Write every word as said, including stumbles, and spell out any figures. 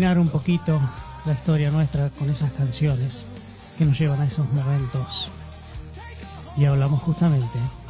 imaginar un poquito la historia nuestra con esas canciones que nos llevan a esos momentos. Y hablamos justamente